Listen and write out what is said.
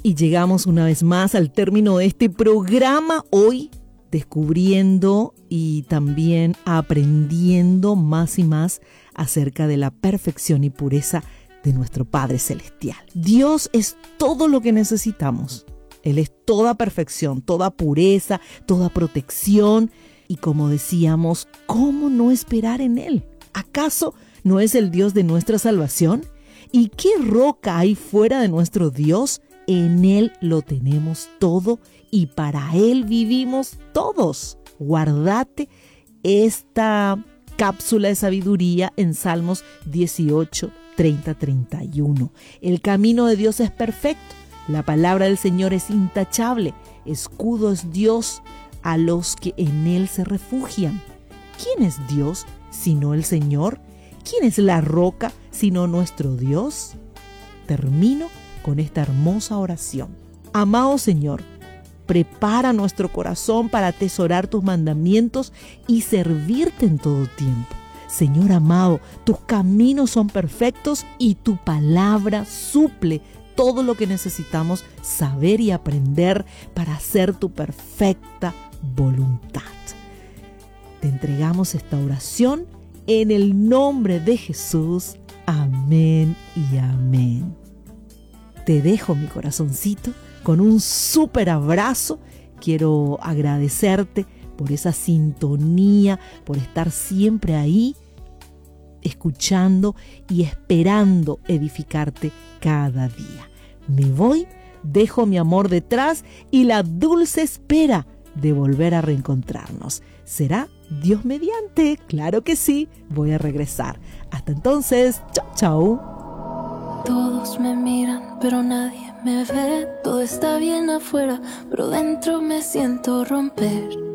Y llegamos una vez más al término de este programa, hoy descubriendo y también aprendiendo más y más acerca de la perfección y pureza de nuestro Padre Celestial. Dios es todo lo que necesitamos. Él es toda perfección, toda pureza, toda protección. Y como decíamos, ¿cómo no esperar en Él? ¿Acaso no es el Dios de nuestra salvación? ¿Y qué roca hay fuera de nuestro Dios? En Él lo tenemos todo y para Él vivimos todos. Guardate esta cápsula de sabiduría en Salmos 18, 30, 31. El camino de Dios es perfecto. La palabra del Señor es intachable. Escudo es Dios a los que en Él se refugian. ¿Quién es Dios sino el Señor? ¿Quién es la roca sino nuestro Dios? Termino con esta hermosa oración. Amado Señor, prepara nuestro corazón para atesorar tus mandamientos y servirte en todo tiempo. Señor amado, tus caminos son perfectos y tu palabra suple todo lo que necesitamos saber y aprender para hacer tu perfecta voluntad. Te entregamos esta oración en el nombre de Jesús. Amén y amén. Te dejo mi corazoncito con un súper abrazo. Quiero agradecerte por esa sintonía, por estar siempre ahí, escuchando y esperando edificarte cada día. Me voy, dejo mi amor detrás y la dulce espera de volver a reencontrarnos. ¿Será Dios mediante? Claro que sí, voy a regresar. Hasta entonces, chao, chao. Todos me miran, pero nadie me ve. Todo está bien afuera, pero dentro me siento romper.